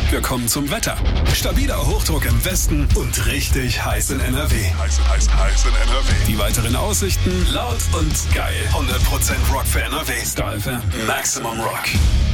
Wir kommen zum Wetter. Stabiler Hochdruck im Westen und richtig heiß in NRW. Heiß in NRW. Die weiteren Aussichten laut und geil. 100% Rock für NRW. Star FM. Maximum Rock.